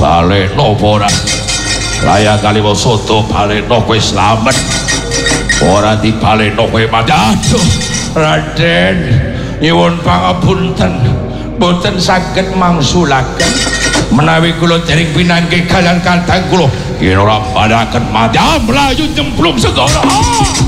baleno ora layak kali soto baleno kowe slamet ora dibaleno kowe mati aduh Raden nyuwun pangapunten boten saged mangsulaken menawi kula dereng pinanggih kaliyan kadang kula yen ora balaken mati mlayu nyemplung segara